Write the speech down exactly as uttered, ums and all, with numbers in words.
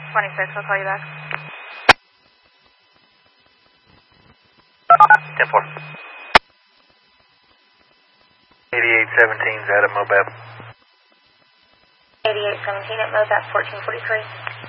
twenty-six, I'll call you back. ten four. eighty-eight seventeen is at Mobap. eighty-eight seventeen at Mobap, fourteen forty-three.